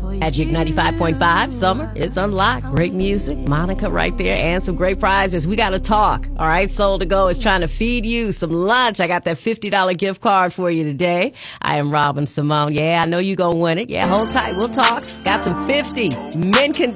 Magic 95.5, summer, it's unlocked. Great music, Monica right there, and some great prizes. We got to talk. All right, Soul to Go is trying to feed you some lunch. I got that $50 gift card for you today. I am Robin Simone. Yeah, I know you going to win it. Yeah, hold tight. We'll talk. Got some 50 Men Can